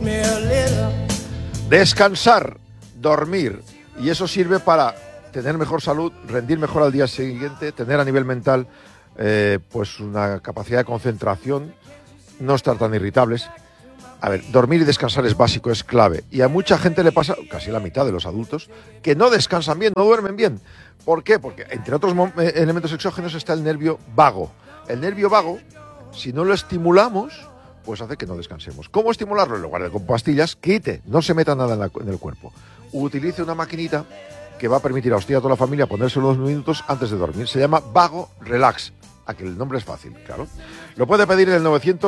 Descansar, dormir, y eso sirve para tener mejor salud, rendir mejor al día siguiente, tener a nivel mental pues una capacidad de concentración, no estar tan irritables. A ver, dormir y descansar es básico, es clave. Y a mucha gente le pasa, casi la mitad de los adultos, que no descansan bien, no duermen bien. ¿Por qué? Porque entre otros elementos exógenos está el nervio vago. El nervio vago, si no lo estimulamos, pues hace que no descansemos. ¿Cómo estimularlo? En lugar de con pastillas, quite, no se meta nada en el cuerpo. Utilice una maquinita que va a permitir a usted y a toda la familia ponérselo 2 minutos antes de dormir. Se llama Vago Relax. A que el nombre es fácil, claro. Lo puede pedir en el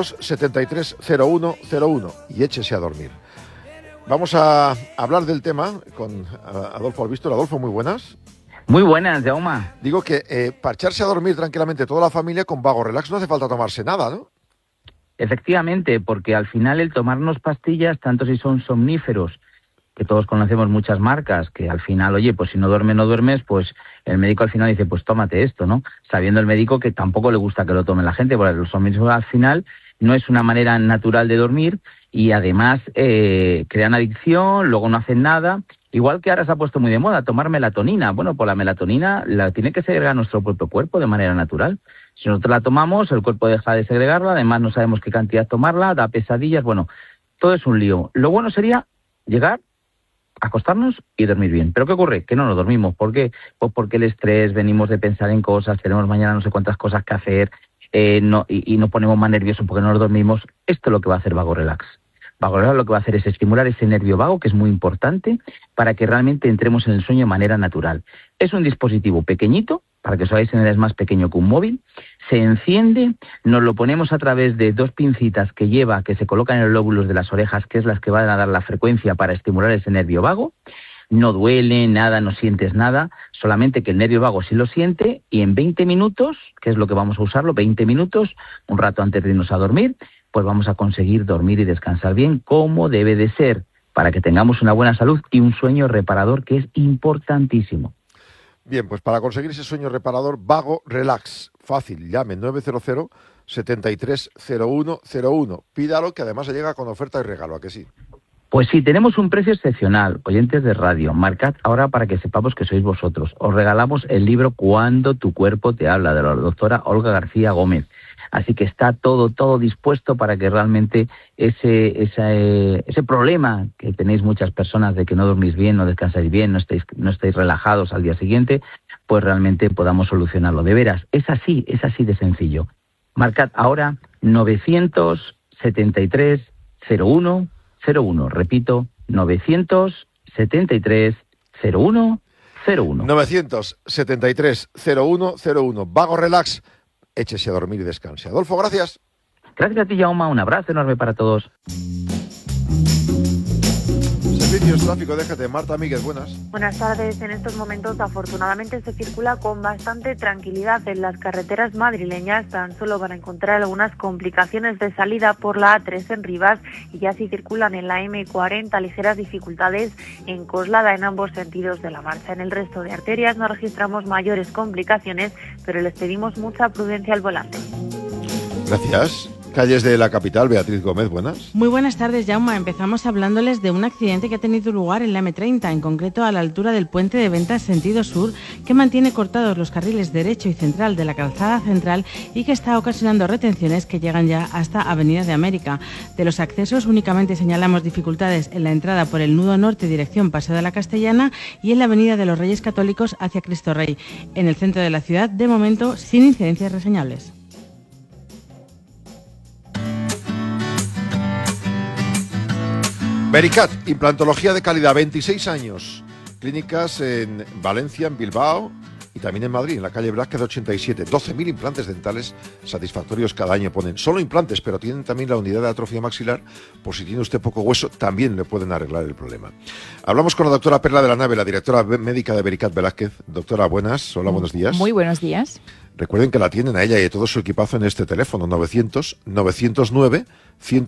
973-0101 y échese a dormir. Vamos a hablar del tema con Adolfo Albistor. Adolfo, muy buenas. Muy buenas, Jaume. Digo que para echarse a dormir tranquilamente toda la familia con Vago Relax no hace falta tomarse nada, ¿no? Efectivamente, porque al final el tomarnos pastillas, tanto si son somníferos, que todos conocemos muchas marcas, que al final, oye, pues si no duermes, pues el médico al final dice, pues tómate esto, ¿no? Sabiendo el médico que tampoco le gusta que lo tome la gente, porque los somníferos al final no es una manera natural de dormir y además crean adicción, luego no hacen nada. Igual que ahora se ha puesto muy de moda tomar melatonina. Bueno, pues la melatonina la tiene que segregar nuestro propio cuerpo de manera natural. Si nosotros la tomamos, el cuerpo deja de segregarla, además no sabemos qué cantidad tomarla, da pesadillas, bueno, todo es un lío. Lo bueno sería llegar, acostarnos y dormir bien. ¿Pero qué ocurre? Que no nos dormimos. ¿Por qué? Pues porque el estrés, venimos de pensar en cosas, tenemos mañana no sé cuántas cosas que hacer, y nos ponemos más nerviosos porque no nos dormimos. Esto es lo que va a hacer Vago Relax. Vago Relax lo que va a hacer es estimular ese nervio vago, que es muy importante, para que realmente entremos en el sueño de manera natural. Es un dispositivo pequeñito, para que os hagáis idea, es más pequeño que un móvil, se enciende, nos lo ponemos a través de 2 pincitas que se colocan en los lóbulos de las orejas, que es las que van a dar la frecuencia para estimular ese nervio vago. No duele nada, no sientes nada, solamente que el nervio vago sí lo siente, y en 20 minutos, que es lo que vamos a usarlo, 20 minutos, un rato antes de irnos a dormir, pues vamos a conseguir dormir y descansar bien como debe de ser, para que tengamos una buena salud y un sueño reparador, que es importantísimo. Bien, pues para conseguir ese sueño reparador, Vago Relax, fácil, llame 900-730101. Pídalo, que además se llega con oferta y regalo, ¿a que sí? Pues sí, tenemos un precio excepcional, oyentes de radio. Marcad ahora para que sepamos que sois vosotros. Os regalamos el libro Cuando tu cuerpo te habla, de la doctora Olga García Gómez. Así que está todo dispuesto para que realmente ese problema que tenéis muchas personas de que no dormís bien, no descansáis bien, no estáis relajados al día siguiente, pues realmente podamos solucionarlo. De veras, es así de sencillo. Marcad ahora 973-0101. Repito, 973-0101. 973-0101. Vago Relax. Échese a dormir y descanse. Adolfo, gracias. Gracias a ti, Jaume. Un abrazo enorme para todos. Servicios Tráfico, déjate. Marta Míguez, buenas. Buenas tardes. En estos momentos, afortunadamente, se circula con bastante tranquilidad en las carreteras madrileñas. Tan solo van a encontrar algunas complicaciones de salida por la A3 en Rivas, y ya sí circulan en la M40 ligeras dificultades en Coslada en ambos sentidos de la marcha. En el resto de arterias no registramos mayores complicaciones, pero les pedimos mucha prudencia al volante. Gracias. Calles de la capital, Beatriz Gómez, buenas. Muy buenas tardes, Jaume. Empezamos hablándoles de un accidente que ha tenido lugar en la M30, en concreto a la altura del puente de Ventas sentido sur, que mantiene cortados los carriles derecho y central de la calzada central y que está ocasionando retenciones que llegan ya hasta Avenida de América. De los accesos únicamente señalamos dificultades en la entrada por el nudo norte dirección Paseo de la Castellana y en la Avenida de los Reyes Católicos hacia Cristo Rey. En el centro de la ciudad, de momento, sin incidencias reseñables. Vericat, implantología de calidad, 26 años. Clínicas en Valencia, en Bilbao y también en Madrid, en la calle Velázquez 87. 12.000 implantes dentales satisfactorios cada año ponen. Solo implantes, pero tienen también la unidad de atrofia maxilar. Por si tiene usted poco hueso, también le pueden arreglar el problema. Hablamos con la doctora Perla de la Nave, la directora médica de Vericat Velázquez. Doctora, buenas. Hola, buenos días. Muy buenos días. Recuerden que la tienen a ella y a todo su equipazo en este teléfono,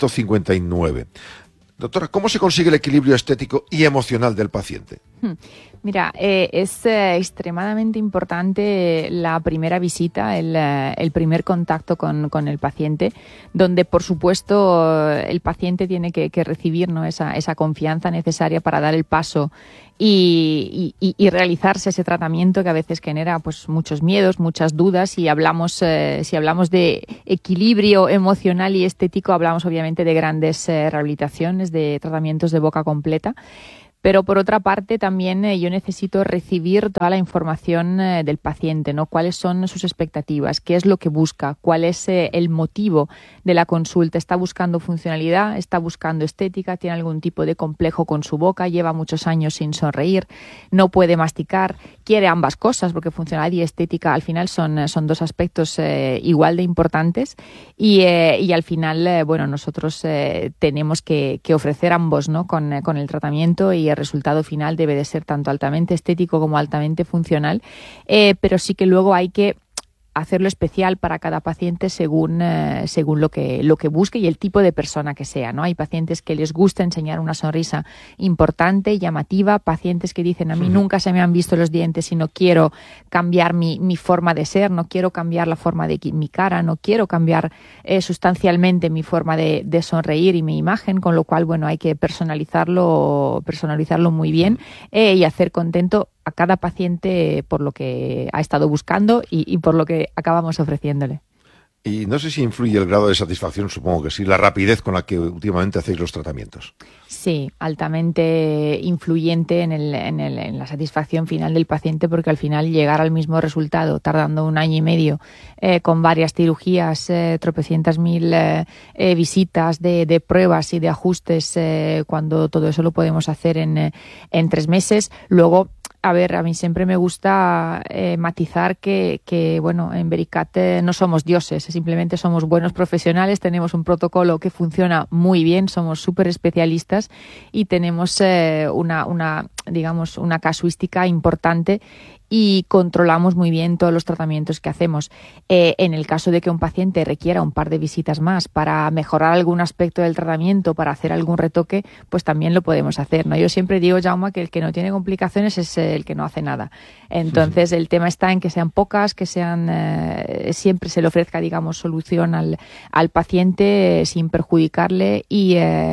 900-909-159. Doctora, ¿cómo se consigue el equilibrio estético y emocional del paciente? Mira, es extremadamente importante la primera visita, el primer contacto con el paciente, donde por supuesto el paciente tiene que recibir, ¿no?, esa confianza necesaria para dar el paso y realizarse ese tratamiento que a veces genera pues muchos miedos, muchas dudas. Si hablamos de equilibrio emocional y estético, hablamos obviamente de grandes rehabilitaciones, de tratamientos de boca completa. Pero por otra parte también yo necesito recibir toda la información del paciente, ¿no? ¿Cuáles son sus expectativas? ¿Qué es lo que busca? ¿Cuál es el motivo de la consulta? ¿Está buscando funcionalidad? ¿Está buscando estética? ¿Tiene algún tipo de complejo con su boca? ¿Lleva muchos años sin sonreír? ¿No puede masticar? ¿Quiere ambas cosas? Porque funcionalidad y estética al final son dos aspectos igual de importantes y al final, nosotros tenemos que ofrecer ambos, ¿no? Con el tratamiento, y el resultado final debe de ser tanto altamente estético como altamente funcional, pero sí que luego hay que hacerlo especial para cada paciente según lo que busque y el tipo de persona que sea, ¿no? Hay pacientes que les gusta enseñar una sonrisa importante, llamativa, pacientes que dicen a mí nunca se me han visto los dientes y no quiero cambiar mi forma de ser, no quiero cambiar la forma de mi cara, no quiero cambiar sustancialmente mi forma de sonreír y mi imagen, con lo cual, hay que personalizarlo muy bien y hacer contento a cada paciente por lo que ha estado buscando y por lo que acabamos ofreciéndole. Y no sé si influye el grado de satisfacción, supongo que sí, la rapidez con la que últimamente hacéis los tratamientos. Sí, altamente influyente en la satisfacción final del paciente, porque al final llegar al mismo resultado tardando 1 año y medio con varias cirugías, tropecientas mil visitas de pruebas y de ajustes, cuando todo eso lo podemos hacer en 3 meses. Luego, a mí siempre me gusta matizar que en Vericat no somos dioses, simplemente somos buenos profesionales, tenemos un protocolo que funciona muy bien, somos súper especialistas y tenemos una casuística importante y controlamos muy bien todos los tratamientos que hacemos. En el caso de que un paciente requiera un par de visitas más para mejorar algún aspecto del tratamiento, para hacer algún retoque, pues también lo podemos hacer, ¿no? Yo siempre digo, Jaume, que el que no tiene complicaciones es el que no hace nada. Entonces, el tema está en que sean pocas, que sean siempre se le ofrezca, solución al paciente sin perjudicarle y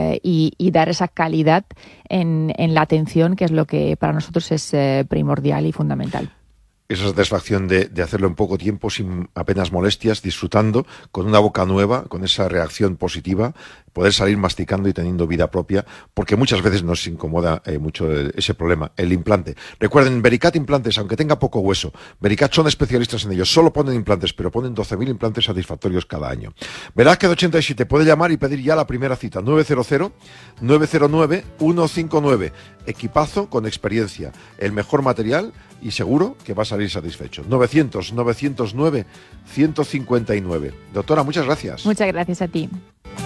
dar esa calidad en la atención, que es lo que para nosotros es primordial y fundamental. Esa satisfacción de hacerlo en poco tiempo, sin apenas molestias, disfrutando, con una boca nueva, con esa reacción positiva, poder salir masticando y teniendo vida propia, porque muchas veces nos incomoda mucho ese problema, el implante. Recuerden, Vericat Implantes, aunque tenga poco hueso, Vericat son especialistas en ello, solo ponen implantes, pero ponen 12.000 implantes satisfactorios cada año. Velázquez 87, puede llamar y pedir ya la primera cita, 900-909-159. Equipazo con experiencia, el mejor material y seguro que va a salir satisfecho. 900-909-159. Doctora, muchas gracias. Muchas gracias a ti.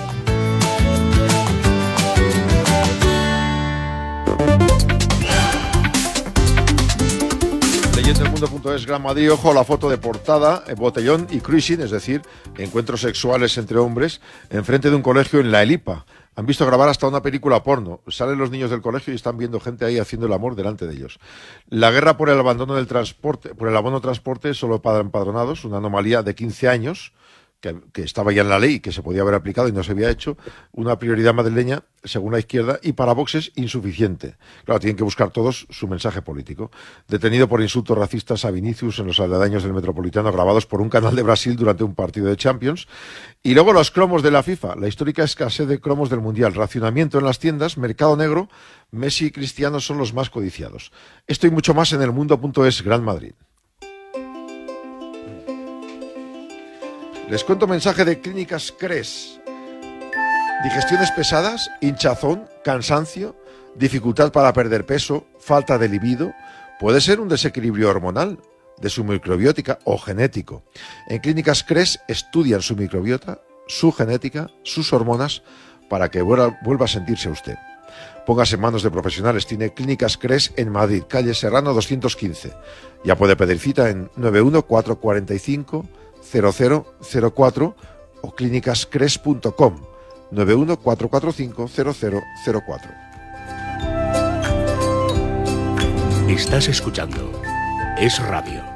Leyendadelmundo.es, Gran Madrid, ojo, la foto de portada, botellón y cruising, es decir, encuentros sexuales entre hombres, enfrente de un colegio en La Elipa. Han visto grabar hasta una película porno. Salen los niños del colegio y están viendo gente ahí haciendo el amor delante de ellos. La guerra por el abandono del transporte, por el abono transporte solo para empadronados, una anomalía de 15 años, que estaba ya en la ley y que se podía haber aplicado y no se había hecho, una prioridad madrileña, según la izquierda, y para Vox es insuficiente. Claro, tienen que buscar todos su mensaje político. Detenido por insultos racistas a Vinicius en los aledaños del Metropolitano, grabados por un canal de Brasil durante un partido de Champions. Y luego los cromos de la FIFA, la histórica escasez de cromos del Mundial, racionamiento en las tiendas, mercado negro, Messi y Cristiano son los más codiciados. Esto y mucho más en elmundo.es, Gran Madrid. Les cuento mensaje de Clínicas Cres. Digestiones pesadas, hinchazón, cansancio, dificultad para perder peso, falta de libido. Puede ser un desequilibrio hormonal, de su microbiótica o genético. En Clínicas Cres estudian su microbiota, su genética, sus hormonas, para que vuelva a sentirse usted. Póngase en manos de profesionales. Tiene Clínicas Cres en Madrid, calle Serrano 215. Ya puede pedir cita en 91445 0004 o clínicascres.com 91445 0004. Estás escuchando Es Radio.